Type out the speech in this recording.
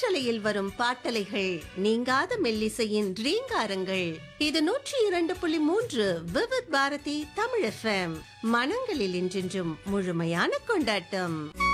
காற்றலையில் வரும் பாட்டலைகள் நீங்காத மெல்லிசையின் ரீங்காரங்கள். இது 102.3 விவித் பாரதி தமிழ் FM. மனங்களில் என்றென்றும் முழுமையான கொண்டாட்டம்.